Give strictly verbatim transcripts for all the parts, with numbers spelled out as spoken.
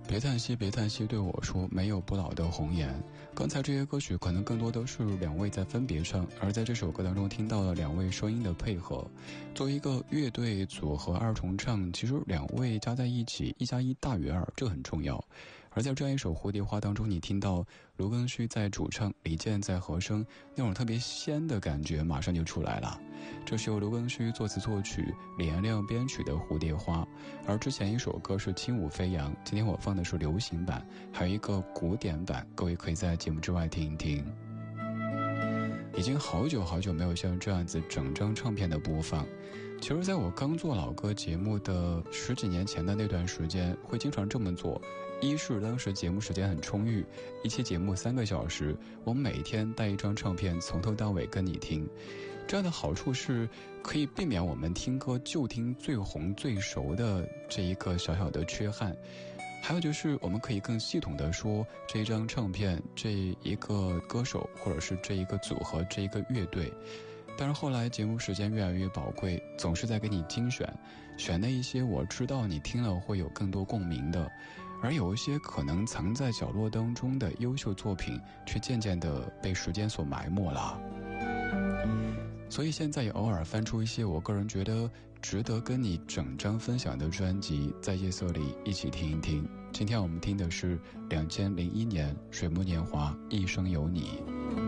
别叹息别叹息对我说，没有不老的红颜。刚才这些歌曲可能更多都是两位在分别唱，而在这首歌当中听到了两位声音的配合。作为一个乐队组合二重唱，其实两位加在一起一加一大于二，这很重要。而在这样一首蝴蝶花当中，你听到卢庚戌在主唱，李健在和声，那种特别仙的感觉马上就出来了。这是由卢庚戌作词作曲，李延亮编曲的蝴蝶花。而之前一首歌是轻舞飞扬，今天我放的是流行版，还有一个古典版，各位可以在节目之外听一听。已经好久好久没有像这样子整张唱片的播放。其实在我刚做老歌节目的十几年前的那段时间，会经常这么做。一是当时节目时间很充裕，一期节目三个小时，我每天带一张唱片从头到尾跟你听。这样的好处是可以避免我们听歌就听最红最熟的这一个小小的缺憾。还有就是我们可以更系统的说这一张唱片，这一个歌手，或者是这一个组合，这一个乐队。但是后来节目时间越来越宝贵，总是在给你精选，选那一些我知道你听了会有更多共鸣的，而有一些可能藏在角落当中的优秀作品，却渐渐地被时间所埋没了。所以现在也偶尔翻出一些我个人觉得值得跟你整张分享的专辑，在夜色里一起听一听。今天我们听的是两千零一年水木年华一生有你。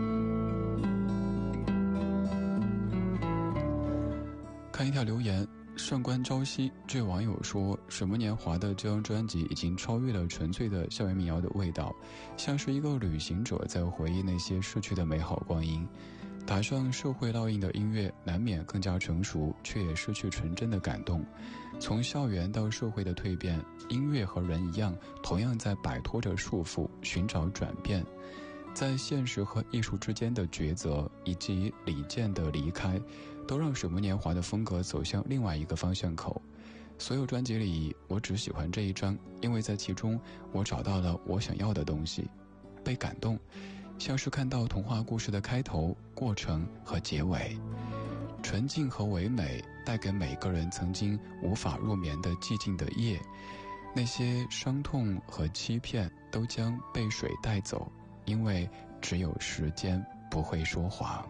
看一条留言，上官朝夕，这位网友说，水木年华的这张专辑已经超越了纯粹的校园民谣的味道，像是一个旅行者在回忆那些逝去的美好光阴。打上社会烙印的音乐难免更加成熟，却也失去纯真的感动。从校园到社会的蜕变，音乐和人一样，同样在摆脱着束缚，寻找转变。在现实和艺术之间的抉择，以及李健的离开，都让水木年华的风格走向另外一个方向口。所有专辑里，我只喜欢这一张，因为在其中我找到了我想要的东西，被感动，像是看到童话故事的开头、过程和结尾。纯净和唯美带给每个人曾经无法入眠的寂静的夜，那些伤痛和欺骗都将被水带走，因为只有时间不会说谎。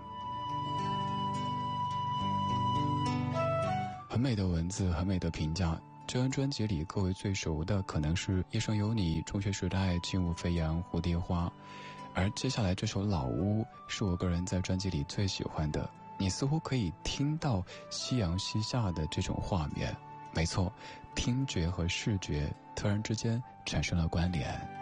很美的文字，很美的评价。这张专辑里各位最熟的可能是一生有你、中学时代、轻舞飞扬、蝴蝶花，而接下来这首老屋是我个人在专辑里最喜欢的。你似乎可以听到夕阳西下的这种画面，没错，听觉和视觉突然之间产生了关联。